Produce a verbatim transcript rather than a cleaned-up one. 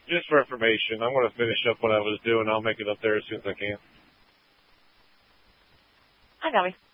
just for information. I'm going to finish up what I was doing. I'll make it up there as soon as I can. I got it.